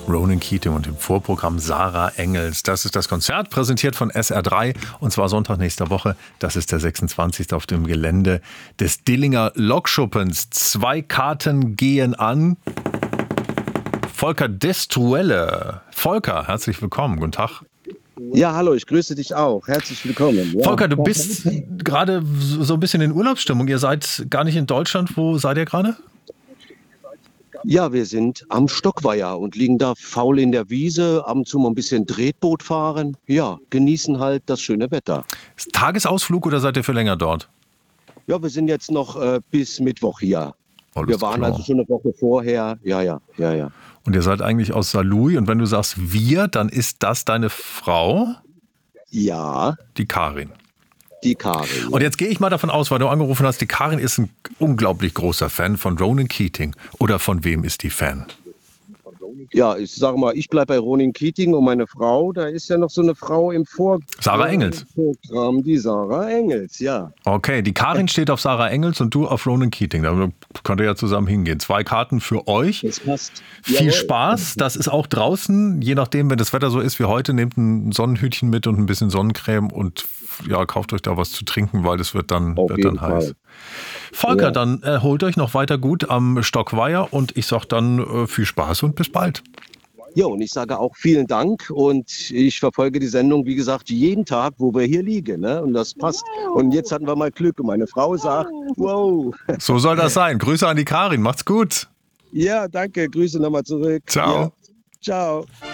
Ronan Keating und im Vorprogramm Sarah Engels. Das ist das Konzert, präsentiert von SR3 und zwar Sonntag nächster Woche. Das ist der 26. auf dem Gelände des Dillinger Lokschuppens. 2 Karten gehen an Volker Destruelle. Volker, herzlich willkommen. Guten Tag. Ja, hallo, ich grüße dich auch. Herzlich willkommen. Ja. Volker, du bist gerade so ein bisschen in Urlaubsstimmung. Ihr seid gar nicht in Deutschland. Wo seid ihr gerade? Ja, wir sind am Stockweiher und liegen da faul in der Wiese, ab und zu mal ein bisschen Tretboot fahren. Ja, genießen halt das schöne Wetter. Ist Tagesausflug oder seid ihr für länger dort? Ja, wir sind jetzt noch bis Mittwoch hier. Alles Wir waren klar. also schon eine Woche vorher. Ja. Und ihr seid eigentlich aus Saarlouis. Und wenn du sagst wir, dann ist das deine Frau, Ja, die Karin. die Karin. Und jetzt gehe ich mal davon aus, weil du angerufen hast, die Karin ist ein unglaublich großer Fan von Ronan Keating. Oder von wem ist die Fan? Ja, ich sage mal, ich bleibe bei Ronan Keating und meine Frau, da ist ja noch so eine Frau im Sarah Engels. Programm, die Sarah Engels, ja. Okay, die Karin steht auf Sarah Engels und du auf Ronan Keating. Da könnt ihr ja zusammen hingehen. 2 Karten für euch. Das passt. Viel Jawohl. Spaß. Das ist auch draußen. Je nachdem, wenn das Wetter so ist wie heute, nehmt ein Sonnenhütchen mit und ein bisschen Sonnencreme und ja, kauft euch da was zu trinken, weil das wird dann jeden heiß. Fall. Volker, Ja. dann holt euch noch weiter gut am Stockweiher und ich sag dann viel Spaß und bis bald. Ja, und ich sage auch vielen Dank und ich verfolge die Sendung, wie gesagt, jeden Tag, wo wir hier liegen. Ne? Und das passt. Und jetzt hatten wir mal Glück und meine Frau sagt, wow. So soll das sein. Grüße an die Karin. Macht's gut. Ja, danke. Grüße nochmal zurück. Ciao. Ja. Ciao.